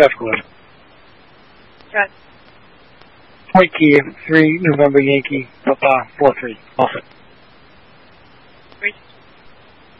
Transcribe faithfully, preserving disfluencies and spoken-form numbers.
Tuscaloosa. Got it. Point Kiev, three November Yankee, Papa, four three. Also. Great.